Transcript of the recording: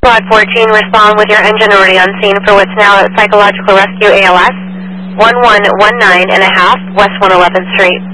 Squad 14, respond with your engine already on scene for what's now at Psychological Rescue ALS, 1119 and a half, West 111th Street.